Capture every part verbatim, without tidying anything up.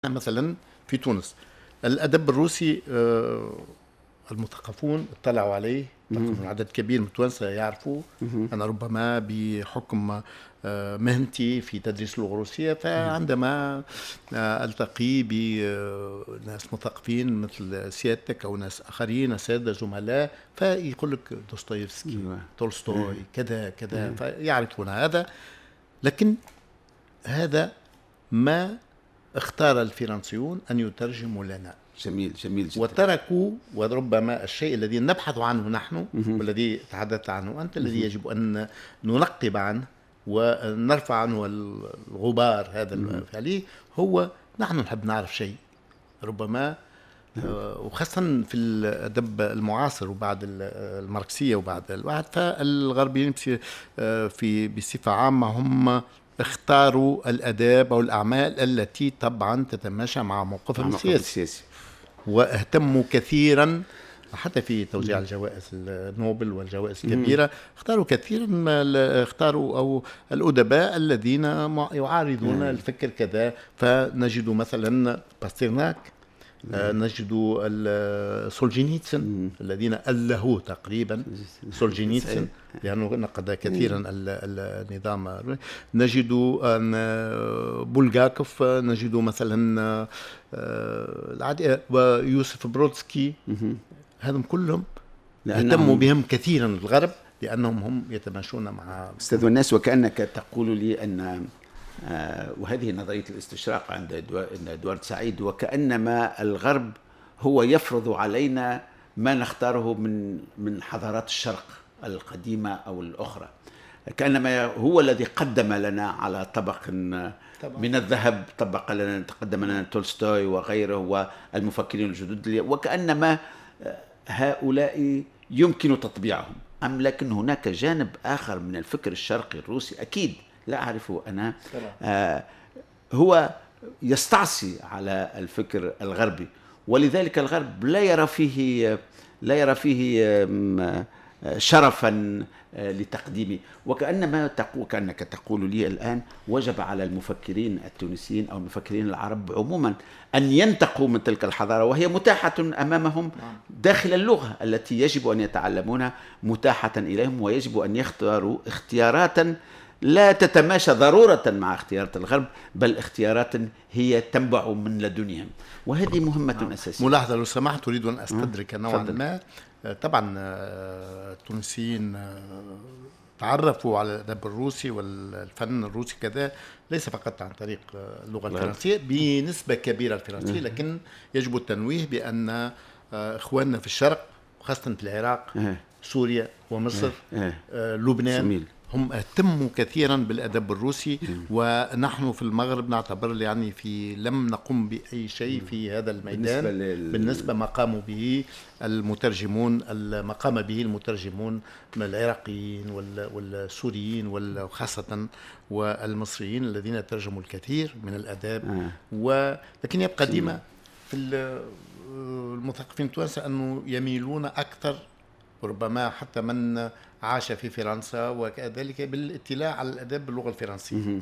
مثلا في تونس الأدب الروسي، آه، المثقفون اطلعوا عليه، طبعاً عدد كبير من التوانسة يعرفوا. أنا ربما بحكم آه، مهنتي في تدريس اللغة الروسية، فعندما آه، ألتقي بناس مثقفين مثل سيادتك أو ناس آخرين، أساتذة زملاء، فيقول لك دوستويفسكي، تولستوي، كذا كذا، فيعرفون هذا. لكن هذا ما اختار الفرنسيون أن يترجموا لنا. جميل جميل جدا. وتركوا، وربما الشيء الذي نبحث عنه نحن والذي تحدثت عنه أنت، الذي يجب أن ننقب عنه ونرفع عنه الغبار هذا الفعلي، هو نحن نحب نعرف شيء ربما، وخاصة في الأدب المعاصر وبعد الماركسية وبعد الواحد. فالغربيين في بصفة عامة هم اختاروا الأداب أو الأعمال التي طبعا تتماشى مع موقفهم السياسي، واهتموا كثيرا حتى في توزيع الجوائز النوبل والجوائز الكبيرة. اختاروا كثيرا، اختاروا أو الأدباء الذين يعارضون الفكر كذا. فنجد مثلا باسترناك، نجد سولجينيتسن الذين ألهوه تقريبا، سولجينيتسن لأنه نقد كثيرا النظام. نجد بولغاكوف، نجد مثلا ويوسف برودسكي، هذم كلهم اهتموا بهم كثيرا الغرب لأنهم هم يتماشون مع أستاذ والناس. وكأنك تقول لي أن آه وهذه نظرية الاستشراق عند إدوارد سعيد، وكأنما الغرب هو يفرض علينا ما نختاره من من حضارات الشرق القديمة أو الأخرى، كأنما هو الذي قدم لنا على طبق من الذهب، طبق لنا تقدم لنا تولستوي وغيره والمفكرين الجدد، وكأنما هؤلاء يمكن تطبيعهم. أم لكن هناك جانب آخر من الفكر الشرقي الروسي أكيد لا أعرفه أنا، آه هو يستعصي على الفكر الغربي، ولذلك الغرب لا يرى فيه لا يرى فيه شرفا لتقديمه. وكأنما تقول كأنك تقول لي الآن وجب على المفكرين التونسيين أو المفكرين العرب عموما أن ينتقوا من تلك الحضارة، وهي متاحة أمامهم داخل اللغة التي يجب أن يتعلمونها، متاحة إليهم، ويجب أن يختاروا اختيارات لا تتماشى ضرورة مع اختيارات الغرب، بل اختيارات هي تنبع من لدنهم، وهذه مهمة أساسية. ملاحظة لو سمحت، أريد أن أستدرك نوعا ما. طبعا التونسيين تعرفوا على الأدب الروسي والفن الروسي كذا، ليس فقط عن طريق اللغة الفرنسية، بنسبة كبيرة الفرنسية، لكن يجب التنويه بأن إخواننا في الشرق، خاصة في العراق، سوريا ومصر، لبنان، هم اهتموا كثيرا بالأدب الروسي. ونحن في المغرب نعتبر يعني في لم نقم بأي شيء في هذا الميدان بالنسبة, لل... بالنسبة ما قاموا به المترجمون، ما قام به المترجمون من العراقيين والسوريين وخاصة والمصريين الذين ترجموا الكثير من الأداب. ولكن يبقى ديما في المثقفين التوانسة أنه يميلون أكثر ربما حتى من عاش في فرنسا وكذلك بالاطلاع على الأدب باللغة الفرنسية.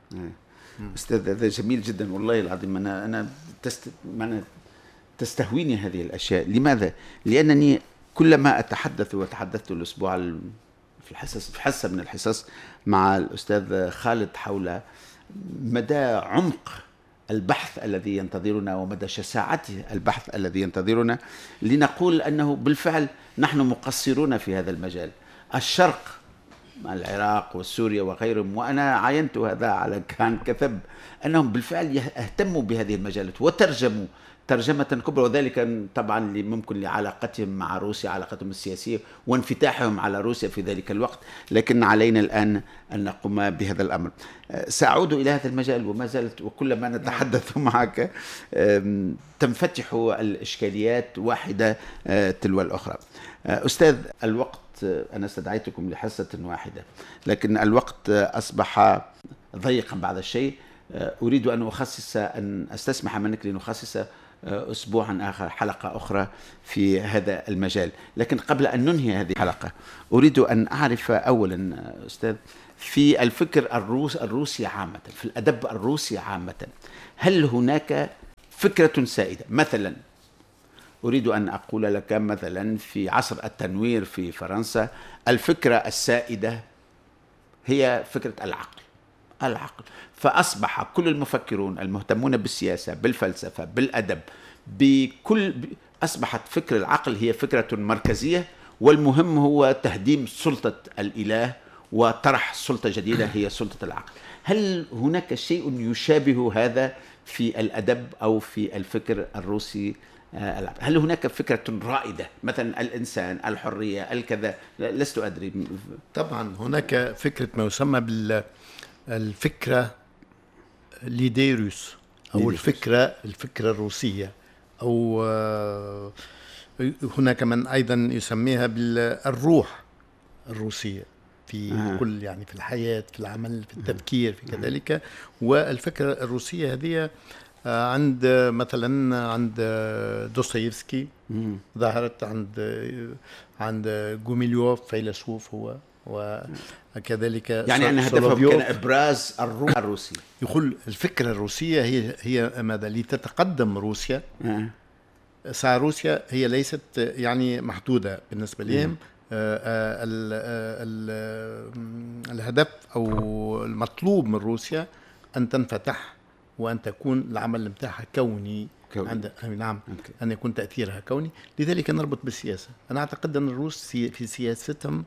أستاذ هذا جميل جدا والله العظيم. أنا أنا تست أنا تستهويني هذه الأشياء. لماذا؟ لأنني كلما أتحدث وتحدثت الأسبوع في الحصص في حصة من الحصص مع الأستاذ خالد حول مدى عمق البحث الذي ينتظرنا ومدى شساعته البحث الذي ينتظرنا، لنقول أنه بالفعل نحن مقصرون في هذا المجال. الشرق مع العراق وسوريا وغيرهم، وأنا عاينت هذا على كان كثب، أنهم بالفعل اهتموا بهذه المجالات وترجموا ترجمة كبرى، وذلك طبعا ممكن لعلاقتهم مع روسيا، علاقتهم السياسية وانفتاحهم على روسيا في ذلك الوقت. لكن علينا الآن أن نقوم بهذا الأمر. سأعود إلى هذا المجال، وما زالت وكلما نتحدث معك تنفتح الإشكاليات واحدة تلو الأخرى. أستاذ، الوقت أنا استدعيتكم لحصة واحدة، لكن الوقت أصبح ضيقا بعض الشيء. أريد أن أخصص أن أستسمح منك لنخصص أسبوعا آخر، حلقة أخرى في هذا المجال. لكن قبل أن ننهي هذه الحلقة أريد أن أعرف أولا أستاذ، في الفكر الروس الروسي عامة، في الأدب الروسي عامة، هل هناك فكرة سائدة. مثلا أريد أن أقول لك مثلا في عصر التنوير في فرنسا الفكرة السائدة هي فكرة العقل. العقل فأصبح كل المفكرون المهتمون بالسياسة بالفلسفة بالأدب بكل أصبحت فكرة العقل هي فكرة مركزية، والمهم هو تهديم سلطة الإله وطرح سلطة جديدة هي سلطة العقل. هل هناك شيء يشابه هذا في الأدب أو في الفكر الروسي؟ هل هناك فكرة رائدة مثلا الإنسان الحرية الكذا؟ لست أدري. طبعا هناك فكرة ما يسمى بالفكرة ليديروس أو الفكرة الفكرة الروسية، أو هناك من أيضا يسميها بالروح الروسية في آه. كل يعني في الحياة في العمل في التفكير في كذلك. والفكرة الروسية هذه عند مثلا عند دوستويفسكي ظهرت، عند عند جوميليوف فيلسوف هو، وكذلك يعني أن هدفهم كان إبراز الروح الروسي. يقول الفكرة الروسية هي هي ماذا لتتقدم روسيا. آه. ساعة روسيا هي ليست يعني محدودة بالنسبة لهم. آه آه ال ال الهدف أو المطلوب من روسيا أن تنفتح وأن تكون العمل متاعها كوني, كوني. عند نعم أوكي. أن يكون تأثيرها كوني. لذلك نربط بالسياسة. أنا أعتقد أن الروس في سياستهم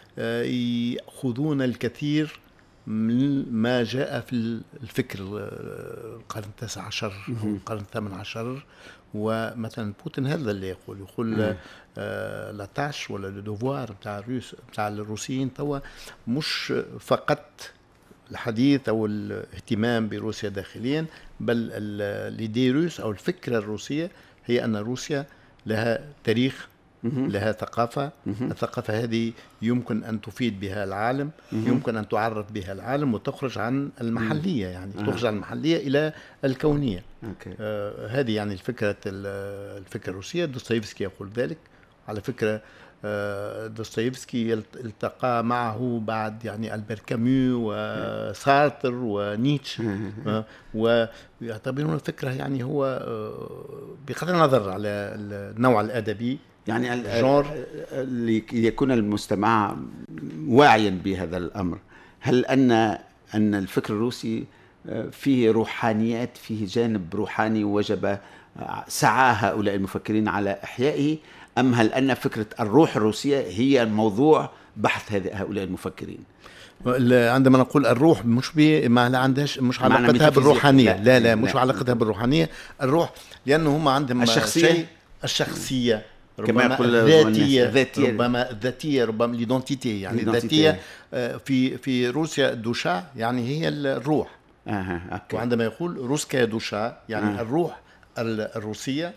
يأخذون الكثير من ما جاء في الفكر القرن التاسع عشر أو القرن الثامن عشر. ومثلا بوتين هذا اللي يقول يقول آه لا تاش ولا الدوفوار بتاع الروس بتاع الروسيين توا مش فقط الحديث أو الاهتمام بروسيا داخليا، بل الإيدي روس أو الفكرة الروسية هي أن روسيا لها تاريخ لها ثقافة. الثقافة هذه يمكن أن تفيد بها العالم، يمكن أن تعرف بها العالم وتخرج عن المحلية، يعني تخرج عن المحلية إلى الكونية. آه هذه يعني الفكرة الفكرة الروسية. دوستويفسكي يقول ذلك. على فكرة دوستويفسكي التقى معه بعد يعني ألبير كاميو وسارتر ونيتشه، ويعتبرون الفكرة يعني هو بغض النظر على النوع الأدبي يعني الجور ليكون المستمع واعيا بهذا الأمر. هل أن أن الفكر الروسي فيه روحانيات، فيه جانب روحاني وجب سعى هؤلاء المفكرين على إحيائه، أم هل أن فكرة الروح الروسية هي موضوع بحث هؤلاء المفكرين؟ عندما نقول الروح مش بي ما لا عندهاش مش علاقتها بالروحانية. لا لا, لا مش علاقتها بالروحانية. الروح لأنه هم عندهم الشخصية شيء الشخصية ربما الذاتية ذاتية ربما الذاتية ربما ليدونتيتي يعني الذاتية. في في روسيا دوشا يعني هي الروح. آه. أوكي. وعندما يقول روسكا دوشا يعني آه. الروح الروسية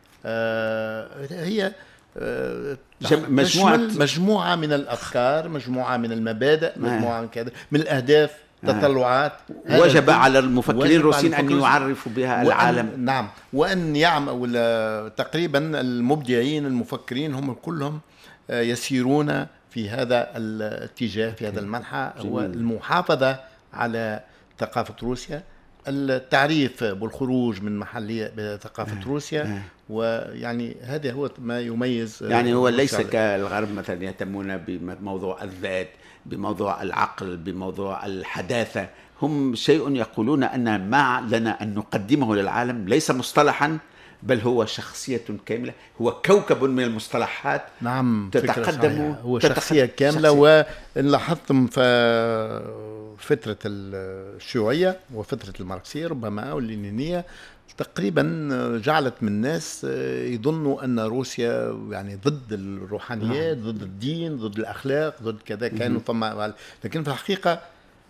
آه هي آه مجموعة مجموعة من الأفكار، مجموعة من المبادئ، مجموعة من كذا من الأهداف، تطلعات. وجب على المفكرين الروسيين أن يعرفوا بها العالم. نعم. وأن يعملوا تقريبا المبدعين المفكرين هم كلهم يسيرون في هذا الاتجاه في هذا المنحى، والمحافظة على ثقافة روسيا، التعريف بالخروج من محلية بثقافة روسيا. ويعني هذا هو ما يميز يعني هو ليس كالغرب مثلا يهتمون بموضوع الذات، بموضوع العقل، بموضوع الحداثة. هم شيء يقولون أن ما لنا أن نقدمه للعالم ليس مصطلحا، بل هو شخصية كاملة، هو كوكب من المصطلحات. نعم تتقدم، هو شخصية كاملة. وإن لاحظتم في فترة الشيوعية وفترة الماركسية ربما أو اللينينية تقريبا جعلت من الناس يظنوا أن روسيا يعني ضد الروحانيات، ضد الدين، ضد الأخلاق، ضد كذا. كانوا فما، لكن في الحقيقة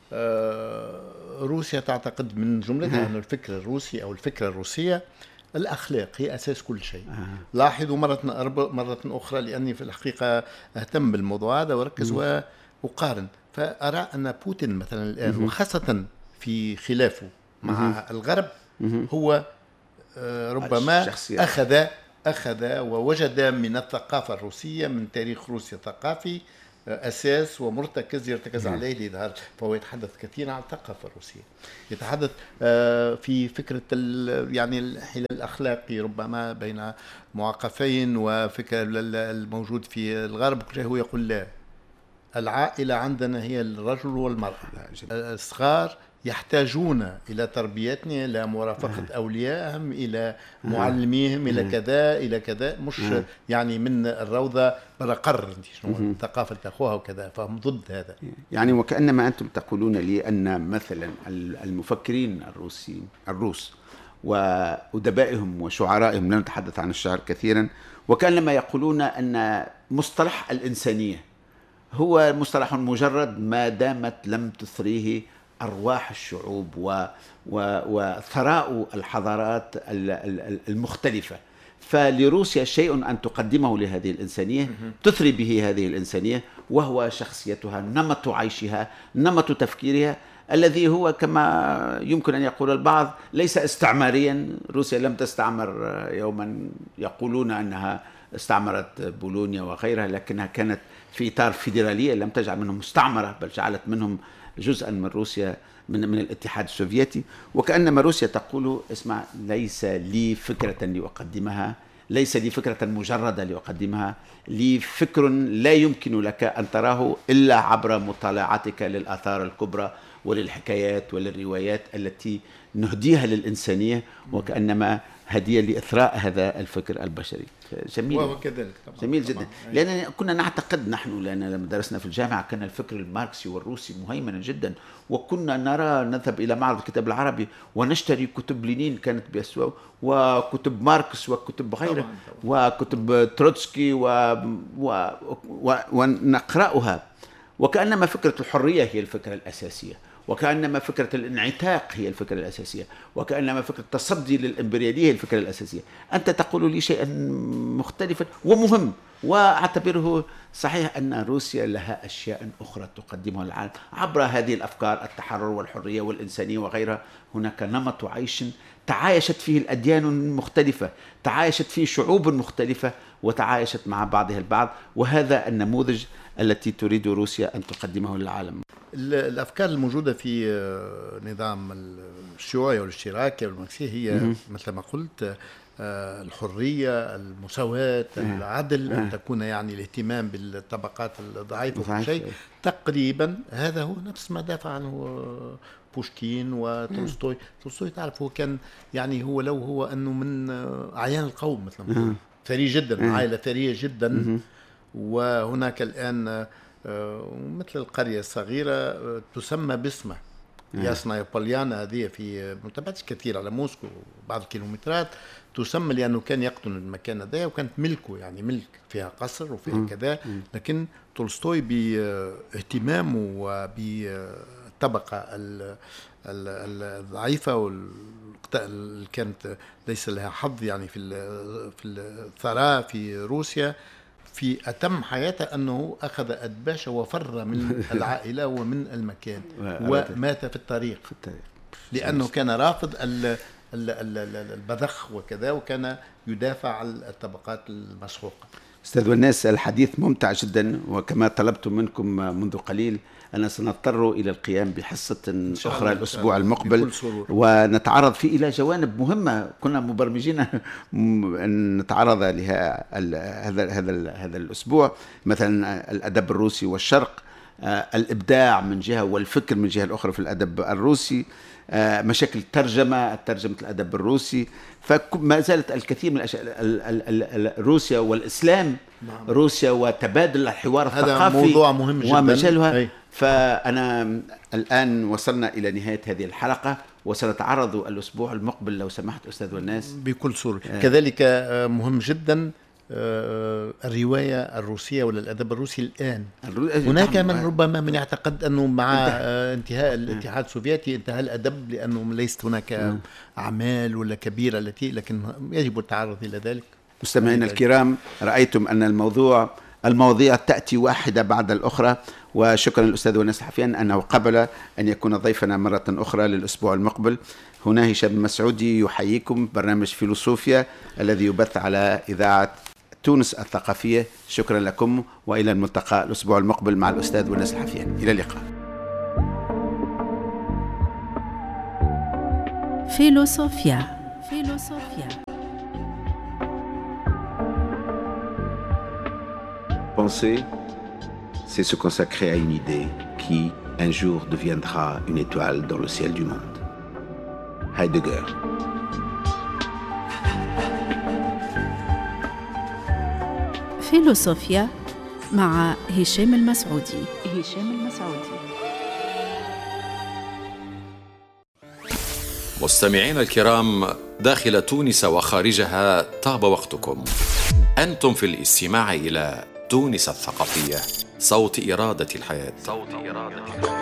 روسيا تعتقد من جملتها أن الفكر الروسي أو الفكرة الروسية الأخلاق هي أساس كل شيء. آه. لاحظوا مرة مرة أخرى، لأني في الحقيقة أهتم بالموضوع هذا وركز وأقارن، فأرى أن بوتين مثلا الآن مم. وخاصة في خلافه مع مم. الغرب مم. هو ربما الشخصية. أخذ أخذ ووجد من الثقافة الروسية، من تاريخ روسيا الثقافي أساس ومرتكز يرتكز عليه لإظهار. فهو يتحدث كثيرا عن الثقافة الروسية، يتحدث في فكرة يعني الحيل الأخلاقي ربما بين معاقفين، وفكرة الموجود في الغرب هو يقول لا، العائلة عندنا هي الرجل والمرأة، الصغار يحتاجون إلى تربيتنا، إلى مرافقة أوليائهم، إلى معلميهم، إلى كذا إلى كذا، مش يعني من الروضة بلا قرر ثقافة أخوها وكذا. فهم ضد هذا. يعني وكأنما أنتم تقولون لي أن مثلا المفكرين الروسيين الروس وأدبائهم وشعرائهم، لا نتحدث عن الشعر كثيرا، وكأنما يقولون أن مصطلح الإنسانية هو مصطلح مجرد ما دامت لم تثريه أرواح الشعوب و وثراء الحضارات المختلفة. فلروسيا شيء أن تقدمه لهذه الإنسانية، تثري به هذه الإنسانية، وهو شخصيتها، نمط عيشها، نمط تفكيرها، الذي هو كما يمكن أن يقول البعض ليس استعماريا. روسيا لم تستعمر يوما، يقولون أنها استعمرت بولونيا وغيرها، لكنها كانت في إطار فيدرالية، لم تجعل منهم مستعمرة، بل جعلت منهم جزءا من روسيا، من من الاتحاد السوفيتي. وكأنما روسيا تقول اسمع، ليس لي فكرة لأقدمها، ليس لي فكرة مجردة لأقدمها، لي فكر لا يمكن لك أن تراه إلا عبر مطالعتك للآثار الكبرى وللحكايات وللروايات التي نهديها للإنسانية، وكأنما هدية لإثراء هذا الفكر البشري. جميل. وهو كذلك طبعا. جميل جدا. لأن كنا نعتقد نحن، لأن لما درسنا في الجامعة كان الفكر الماركسي والروسي مهيمنا جدا، وكنا نرى نذهب إلى معرض الكتاب العربي ونشتري كتب لينين كانت بأسواق، وكتب ماركس وكتب غيره، وكتب تروتسكي و... و... و... ونقرأها، وكأنما فكرة الحرية هي الفكرة الأساسية، وكأنما فكرة الانعتاق هي الفكرة الأساسية، وكأنما فكرة التصدي للإمبريالية هي الفكرة الأساسية. أنت تقول لي شيئا مختلفا ومهم، وأعتبره صحيح أن روسيا لها أشياء أخرى تقدمها للعالم عبر هذه الأفكار، التحرر والحرية والإنسانية وغيرها. هناك نمط عيش تعايشت فيه الأديان المختلفة، تعايشت فيه شعوب مختلفة، وتعايشت مع بعضها البعض، وهذا النموذج التي تريد روسيا أن تقدمه للعالم. الأفكار الموجودة في نظام الشيوعي والاشتراكي والماركسية هي مثل ما قلت الحرية، المساواة، العدل، أن تكون يعني الاهتمام بالطبقات الضعيفة وكل شيء. تقريبا هذا هو نفس ما دافع عنه بوشكين وتولستوي. تولستوي تعرف هو كان يعني هو لو هو أنه من أعيان القوم مثل ما نقول، ثري جدا، عائلة ثرية جدا. وهناك الآن مثل القرية الصغيرة تسمى باسمه، ياسنايا بوليانا، هذه في متابعتش كثير على موسكو بعض الكيلومترات، تسمى لأنه كان يقطن المكان هذا، وكانت ملكه، يعني ملك فيها قصر وفيها كذا. لكن تولستوي باهتمامه وبالطبقة الضعيفة واللي كانت ليس لها حظ يعني في في الثراء في روسيا، في أتم حياته أنه أخذ أدباشه وفر من العائلة ومن المكان ومات في الطريق، في الطريق لأنه كان رافض البذخ وكذا، وكان يدافع عن الطبقات المسحوقة. أستاذ والناس، الحديث ممتع جدا، وكما طلبت منكم منذ قليل أنا سنضطر إلى القيام بحصة أخرى الأسبوع المقبل، ونتعرض فيه إلى جوانب مهمة كنا مبرمجين أن نتعرض لها هذا هذا هذا الأسبوع، مثلا الأدب الروسي والشرق، الإبداع من جهة والفكر من جهة الأخرى في الأدب الروسي، مشاكل الترجمة، ترجمة الأدب الروسي. فما زالت الكثير من الأشياء، روسيا والإسلام، روسيا وتبادل الحوار الثقافي، هذا موضوع مهم جدا ومجالها. فأنا الآن وصلنا إلى نهاية هذه الحلقة، وسنتعرض الأسبوع المقبل لو سمحت أستاذ والناس بكل سرور. آه. كذلك مهم جدا الرواية الروسية ولا الأدب الروسي الآن. هناك من ربما من يعتقد أنه مع انتهاء الاتحاد السوفيتي انتهى الأدب، لأنه ليست هناك أعمال ولا كبيرة التي، لكن يجب التعرض إلى ذلك. مستمعينا الكرام، رأيتم أن الموضوع المواضيع تأتي واحدة بعد الأخرى، وشكرا للأستاذ والناس حفيان أنه قبل أن يكون ضيفنا مرة أخرى للأسبوع المقبل. هنا هشام مسعودي يحييكم، برنامج فيلوسوفيا الذي يبث على إذاعة تونس الثقافية. شكرا لكم، وإلى الملتقى الأسبوع المقبل مع الأستاذ ونس الحفيان. إلى اللقاء. فيلوسوفيا فيلوسوفيا Penser, c'est se consacrer à une idée qui, un jour, deviendra une étoile dans le ciel du monde. Heidegger. فيلوسوفيا مع هشام المسعودي. هشام المسعودي. مستمعينا الكرام، داخل تونس وخارجها طاب وقتكم. أنتم في الاستماع إلى تونس الثقافية، صوت إرادة الحياة. صوت إرادة الحياة.